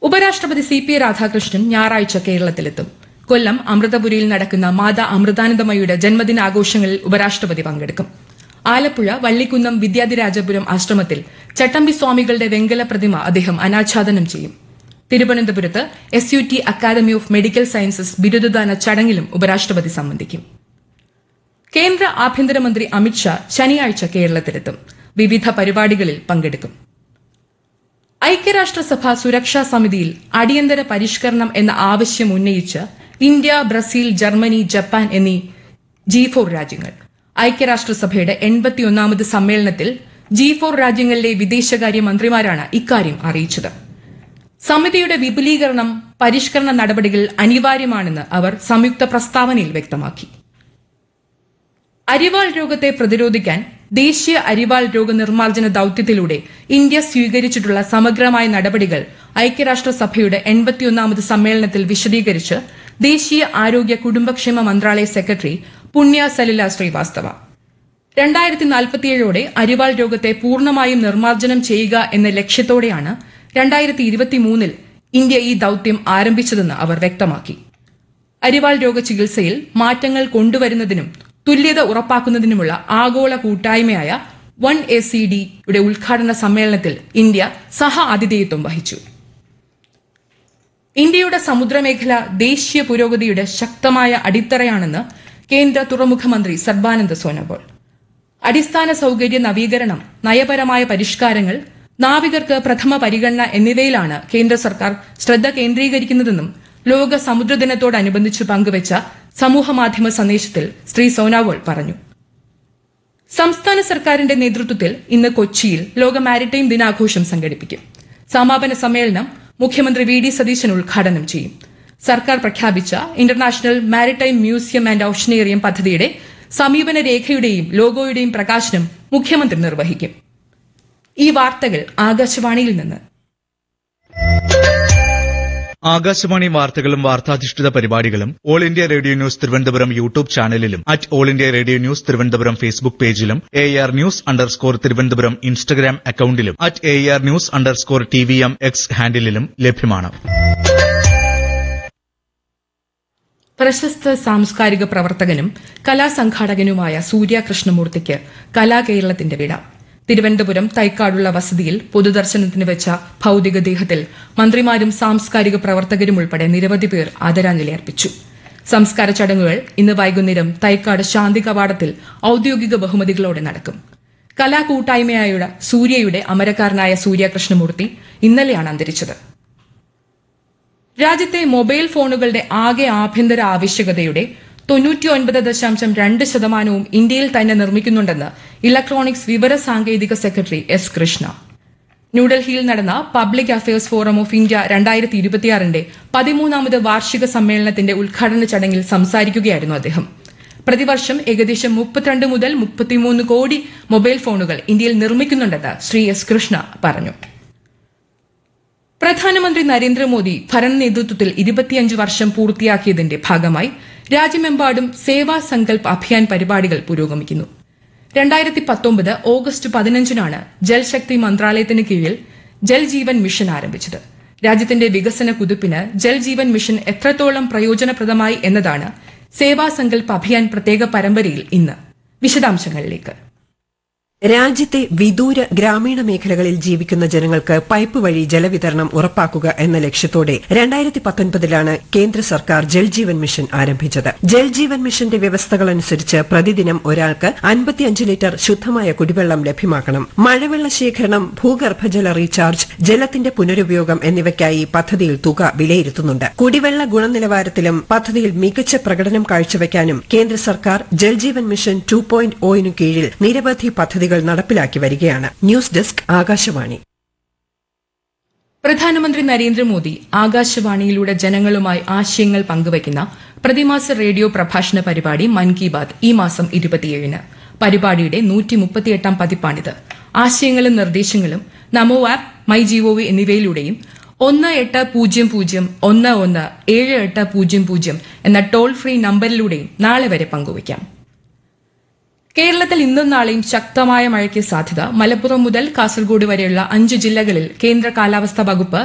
ഉപരാഷ്ട്രപതി CP രാധാകൃഷ്ണൻ ഞായറാഴ്ച കേരളത്തിലെത്തും. കൊല്ലം അമൃതപുരിയിൽ നടക്കുന്ന മാതാ അമൃതാനന്ദമയിയുടെ ജന്മദിനാഘോഷങ്ങളിൽ ഉപരാഷ്ട്രപതി പങ്കെടുക്കും. ആലപ്പുഴ വള്ളിക്കുന്നം വിദ്യാധിരാജപുരം ആശ്രമത്തിൽ ചട്ടമ്പി സ്വാമികളുടെ വെങ്കല പ്രതിമ അദ്ദേഹം അനാച്ഛാദനം ചെയ്യും. തിരുവനന്തപുരത്ത് SUT academy of medical sciences ബിരുദദാന ചടങ്ങിലും ഉപരാഷ്ട്രപതി സംബന്ധിക്കും. കേന്ദ്ര ആഭ്യന്തരമന്ത്രി അമിത്ഷാ ശനിയാഴ്ച കേരളത്തിലെത്തും. വിവിധ പരിപാടികളിൽ പങ്കെടുക്കും. ഐക്യരാഷ്ട്രസഭ സുരക്ഷാ സമിതിയിൽ അടിയന്തര പരിഷ്കരണം എന്ന ആവശ്യം ഉന്നയിച്ച് ഇന്ത്യ, ബ്രസീൽ, ജർമ്മനി, ജപ്പാൻ എന്നീ G4 രാജ്യങ്ങൾ ഐക്യരാഷ്ട്രസഭയുടെ 81ാമത് സമ്മേളനത്തിൽ G4 രാജ്യങ്ങളിലെ വിദേശകാര്യ മന്ത്രിമാരാണ് ഇക്കാര്യം അറിയിച്ചത്. സമിതിയുടെ വിപുലീകരണം, പരിഷ്കരണ നടപടികൾ അനിവാര്യമാണെന്ന് അവർ സംയുക്ത പ്രസ്താവനയിൽ വ്യക്തമാക്കി. അരിവാൾ രോഗത്തെ പ്രതിരോധിക്കാൻ ദേശീയ അരിവാൾ രോഗനിർമ്മാർജ്ജന ദൌത്യത്തിലൂടെ ഇന്ത്യ സ്വീകരിച്ചിട്ടുള്ള സമഗ്രമായ നടപടികൾ ഐക്യരാഷ്ട്രസഭയുടെ 81ാമത് സമ്മേളനത്തിൽ വിശദീകരിച്ച് ദേശീയ ആരോഗ്യ കുടുംബക്ഷേമ മന്ത്രാലയ സെക്രട്ടറി പുണ്യ സലില ശ്രീവാസ്തവ 2047ഓടെ അരിവാൾ രോഗത്തെ പൂർണ്ണമായും നിർമ്മാർജ്ജനം ചെയ്യുക എന്ന ലക്ഷ്യത്തോടെയാണ് 2023 ഇന്ത്യ ഈ ദൌത്യം ആരംഭിച്ചതെന്ന് അവർ വ്യക്തമാക്കി. അരിവാൾ രോഗ ചികിത്സയിൽ മാറ്റങ്ങൾ കൊണ്ടുവരുന്നതിനും തുല്യത ഉറപ്പാക്കുന്നതിനുമുള്ള ആഗോള കൂട്ടായ്മയായ 1ACDയുടെ ഉദ്ഘാടന സമ്മേളനത്തിൽ ഇന്ത്യ സഹ ആതിഥേയത്വം വഹിച്ചു. ഇന്ത്യയുടെ സമുദ്രമേഖല ദേശീയ പുരോഗതിയുടെ ശക്തമായ അടിത്തറയാണെന്ന് കേന്ദ്ര തുറമുഖ മന്ത്രി സർബാനന്ദ സോനോവാൾ. അടിസ്ഥാന സൌകര്യ നവീകരണം, നയപരമായ പരിഷ്കാരങ്ങൾ, നാവികർക്ക് പ്രഥമ പരിഗണന എന്നിവയിലാണ് കേന്ദ്ര സർക്കാർ ശ്രദ്ധ കേന്ദ്രീകരിക്കുന്നതെന്നും ലോക സമുദ്രദിനത്തോടനുബന്ധിച്ച് പങ്കുവച്ച സമൂഹമാധ്യമ സന്ദേശത്തിൽ ശ്രീ സോനോവാൾ പറഞ്ഞു. സംസ്ഥാന സർക്കാരിന്റെ നേതൃത്വത്തിൽ ഇന്ന് കൊച്ചിയിൽ ലോക മാരിടൈം ദിനാഘോഷം സംഘടിപ്പിക്കും. സമാപന സമ്മേളനം മുഖ്യമന്ത്രി VD സതീശൻ ഉദ്ഘാടനം ചെയ്യും. സർക്കാർ പ്രഖ്യാപിച്ച ഇന്റർനാഷണൽ മാരിടൈം മ്യൂസിയം ആൻഡ് ഓഷനേറിയം പദ്ധതിയുടെ സമീപന രേഖയുടെയും ലോഗോയുടെയും പ്രകാശനം മുഖ്യമന്ത്രി നിർവഹിക്കും. ഈ വാർത്തകൾ ആകാശവാണിയിൽ നിന്ന്. ആകാശവാണി വാർത്തകളും വാർത്താധിഷ്ഠിത പരിപാടികളും all India radio news Thiruvananthapuram YouTube ചാനലിലും all India radio news Thiruvananthapuram Facebook പേജിലും AR ന്യൂസ് തിരുവനന്തപുരം ഇൻസ്റ്റഗ്രാം അക്കൌണ്ടിലും AR ന്യൂസ് TVM X ഹാൻഡിലും ലഭ്യമാണ്. പ്രശസ്ത സാംസ്കാരിക പ്രവർത്തകനും കലാസംഘാടകനുമായ സൂര്യ കൃഷ്ണമൂർത്തിക്ക് കലാകേരളത്തിന്റെ വിട. തിരുവനന്തപുരം തൈക്കാടുള്ള വസതിയിൽ പൊതുദർശനത്തിന് വെച്ച ഭൌതികദേഹത്തിൽ മന്ത്രിമാരും സാംസ്കാരിക പ്രവർത്തകരും ഉൾപ്പെടെ നിരവധി പേർ ആദരാഞ്ജലി അർപ്പിച്ചു. സംസ്കാര ചടങ്ങുകൾ ഇന്ന് വൈകുന്നേരം തൈക്കാട് ശാന്തി കവാടത്തിൽ ഔദ്യോഗിക ബഹുമതികളോടെ നടക്കും. കലാകൂട്ടായ്മയായ സൂര്യയുടെ അമരക്കാരനായ സൂര്യ കൃഷ്ണമൂർത്തി ഇന്നലെയാണ് അന്തരിച്ചത്. രാജ്യത്തെ മൊബൈൽ ഫോണുകളുടെ ആകെ ആഭ്യന്തര ആവശ്യകതയുടെ 99.2% ഇന്ത്യയിൽ തന്നെ നിർമ്മിക്കുന്നുണ്ടെന്ന് ഇലക്ട്രോണിക്സ് വിവര സാങ്കേതിക സെക്രട്ടറി S. കൃഷ്ണ. ന്യൂഡൽഹിയിൽ നടന്ന public affairs forum of India 2026ന്റെ 13ാമത് വാർഷിക സമ്മേളനത്തിന്റെ ഉദ്ഘാടന ചടങ്ങിൽ സംസാരിക്കുകയായിരുന്നു അദ്ദേഹം. പ്രതിവർഷം ഏകദേശം 32 മുതൽ 33 കോടി മൊബൈൽ ഫോണുകൾ ഇന്ത്യയിൽ നിർമ്മിക്കുന്നുണ്ടെന്ന് ശ്രീ S. കൃഷ്ണ പറഞ്ഞു. പ്രധാനമന്ത്രി നരേന്ദ്രമോദി ഭരണ നേതൃത്വത്തിൽ 25 വർഷം പൂർത്തിയാക്കിയതിന്റെ ഭാഗമായി രാജ്യമെമ്പാടും സേവാ സങ്കൽപ് അഭിയാൻ പരിപാടികൾ പുരോഗമിക്കുന്നു. 2019 ഓഗസ്റ്റ് 15നാണ് ജൽശക്തി മന്ത്രാലയത്തിന് കീഴിൽ ജൽ ജീവൻ മിഷൻ ആരംഭിച്ചത്. രാജ്യത്തിന്റെ വികസന കുതിപ്പിന് ജൽ ജീവൻ മിഷൻ എത്രത്തോളം പ്രയോജനപ്രദമായി എന്നതാണ് സേവാ സങ്കൽപ് അഭിയാൻ പ്രത്യേക പരമ്പരയിൽ ഇന്ന്. വിശദാംശങ്ങളിലേക്ക്. രാജ്യത്തെ വിദൂര ഗ്രാമീണ മേഖലകളിൽ ജീവിക്കുന്ന ജനങ്ങൾക്ക് പൈപ്പ് വഴി ജലവിതരണം ഉറപ്പാക്കുക എന്ന ലക്ഷ്യത്തോടെ 2019ലാണ് കേന്ദ്ര സർക്കാർ ജൽജീവൻ മിഷൻ ആരംഭിച്ചത്. ജൽജീവൻ മിഷന്റെ വ്യവസ്ഥകളനുസരിച്ച് പ്രതിദിനം ഒരാൾക്ക് 55 ലിറ്റർ ശുദ്ധമായ കുടിവെള്ളം ലഭ്യമാക്കണം. മഴവെള്ള ശേഖരണം, ഭൂഗർഭജല റീചാർജ്, ജലത്തിന്റെ പുനരുപയോഗം എന്നിവയ്ക്കായി പദ്ധതിയിൽ തുക വിലയിരുത്തുന്നുണ്ട്. കുടിവെള്ള ഗുണനിലവാരത്തിലും പദ്ധതിയിൽ മികച്ച പ്രകടനം കാഴ്ചവെക്കാനും കേന്ദ്ര സർക്കാർ ജൽജീവൻ മിഷൻ 2.0 കീഴിൽ നിരവധി പദ്ധതികൾ നടപ്പിലാക്കി വരികയാണ്. News desk Akashvani. പ്രധാനമന്ത്രി നരേന്ദ്രമോദി ആകാശവാണിയിലൂടെ ജനങ്ങളുമായി ആശയങ്ങൾ പങ്കുവയ്ക്കുന്ന പ്രതിമാസ റേഡിയോ പ്രഭാഷണ പരിപാടി മൻ കി ബാത് ഈ മാസം 27-ന്. പരിപാടിയുടെ 138ാം പതിപ്പാണിത്. ആശയങ്ങളും നിർദ്ദേശങ്ങളും നമോ ആപ്പ്, മൈ GOV എന്നിവയിലൂടെയും 1800117800 എന്ന ടോൾ ഫ്രീ നമ്പറിലൂടെയും നാളെ വരെ പങ്കുവയ്ക്കാം. കേരളത്തിൽ ഇന്നും നാളെയും ശക്തമായ മഴയ്ക്ക് സാധ്യത. മലപ്പുറം മുതൽ കാസർഗോഡ് വരെയുള്ള 5 ജില്ലകളിൽ കേന്ദ്ര കാലാവസ്ഥാ വകുപ്പ്